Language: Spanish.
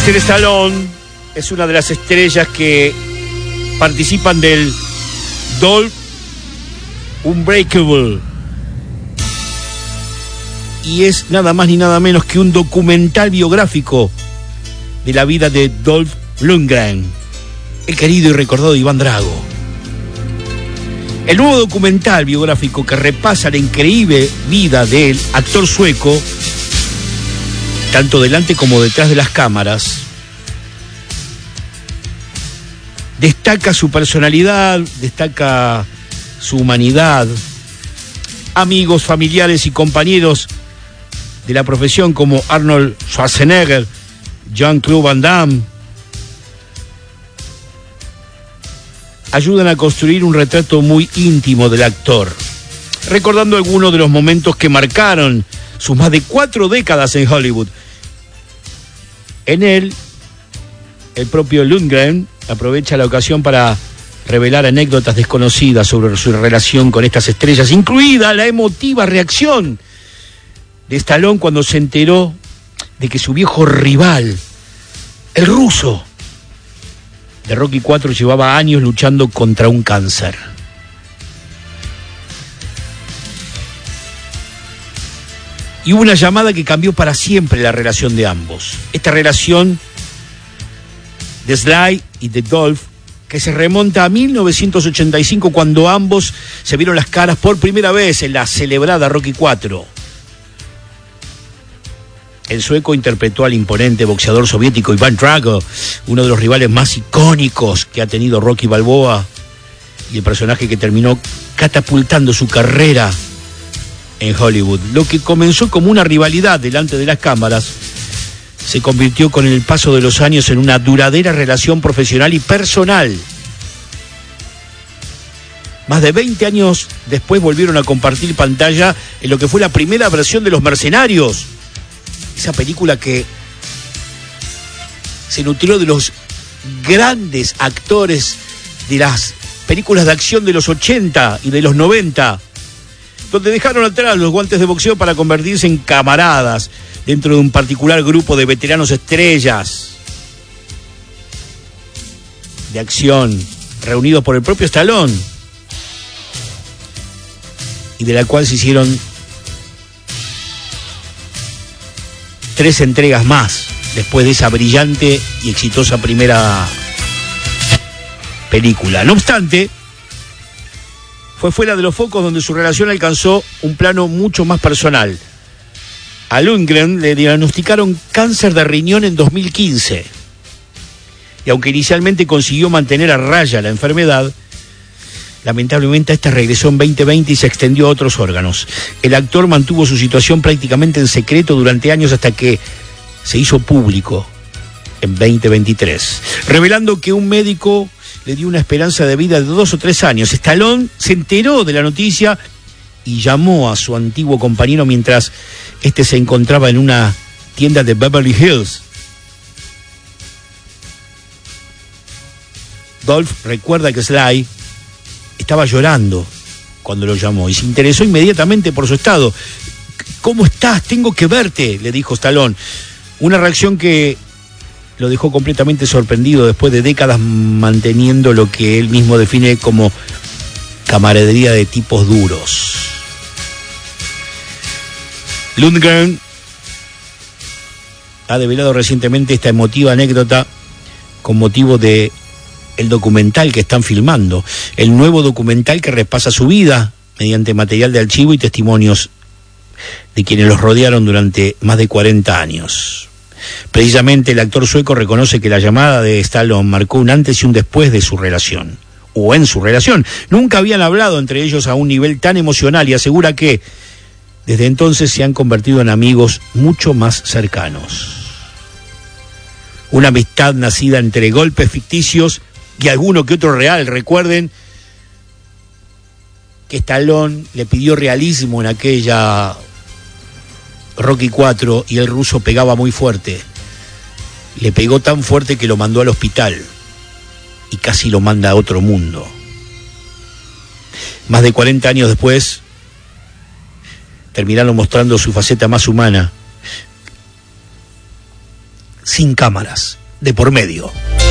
Sylvester Stallone es una de las estrellas que participan del Dolph Unbreakable. Y es nada más ni nada menos que un documental biográfico de la vida de Dolph Lundgren, el querido y recordado Iván Drago. El nuevo documental biográfico que repasa la increíble vida del actor sueco, tanto delante como detrás de las cámaras, destaca su personalidad, destaca su humanidad, amigos, familiares y compañeros de la profesión como Arnold Schwarzenegger, Jean-Claude Van Damme, ayudan a construir un retrato muy íntimo del actor, recordando algunos de los momentos que marcaron sus más de 4 décadas en Hollywood. En él, el propio Lundgren aprovecha la ocasión para revelar anécdotas desconocidas sobre su relación con estas estrellas, incluida la emotiva reacción de Stallone cuando se enteró de que su viejo rival, el ruso de Rocky IV, llevaba años luchando contra un cáncer. Y hubo una llamada que cambió para siempre la relación de ambos. Esta relación de Sly y de Dolph, que se remonta a 1985, cuando ambos se vieron las caras por primera vez en la celebrada Rocky IV. El sueco interpretó al imponente boxeador soviético Iván Drago, uno de los rivales más icónicos que ha tenido Rocky Balboa, y el personaje que terminó catapultando su carrera en Hollywood. Lo que comenzó como una rivalidad delante de las cámaras se convirtió con el paso de los años en una duradera relación profesional y personal. Más de 20 años después volvieron a compartir pantalla en lo que fue la primera versión de Los Mercenarios, esa película que se nutrió de los grandes actores de las películas de acción de los 80 y de los 90, donde dejaron atrás los guantes de boxeo para convertirse en camaradas dentro de un particular grupo de veteranos estrellas de acción, reunidos por el propio Stallone, y de la cual se hicieron 3 entregas más después de esa brillante y exitosa primera película. No obstante, fue fuera de los focos donde su relación alcanzó un plano mucho más personal. A Lundgren le diagnosticaron cáncer de riñón en 2015. Y aunque inicialmente consiguió mantener a raya la enfermedad, lamentablemente esta regresó en 2020 y se extendió a otros órganos. El actor mantuvo su situación prácticamente en secreto durante años hasta que se hizo público en 2023, revelando que un médico le dio una esperanza de vida de 2 o 3 años. Stallone se enteró de la noticia y llamó a su antiguo compañero mientras este se encontraba en una tienda de Beverly Hills. Dolph recuerda que Sly estaba llorando cuando lo llamó y se interesó inmediatamente por su estado. ¿Cómo estás? Tengo que verte, le dijo Stallone. Una reacción que lo dejó completamente sorprendido después de décadas manteniendo lo que él mismo define como camaradería de tipos duros. Lundgren ha develado recientemente esta emotiva anécdota con motivo de el documental que están filmando, el nuevo documental que repasa su vida mediante material de archivo y testimonios de quienes los rodearon durante más de 40 años. Precisamente el actor sueco reconoce que la llamada de Stallone marcó un antes y un después de su relación, o en su relación. Nunca habían hablado entre ellos a un nivel tan emocional y asegura que desde entonces se han convertido en amigos mucho más cercanos. Una amistad nacida entre golpes ficticios y alguno que otro real. Recuerden que Stallone le pidió realismo en aquella Rocky IV y el ruso pegaba muy fuerte. Le pegó tan fuerte que lo mandó al hospital y casi lo manda a otro mundo. Más de 40 años después, terminaron mostrando su faceta más humana. sin cámaras, de por medio.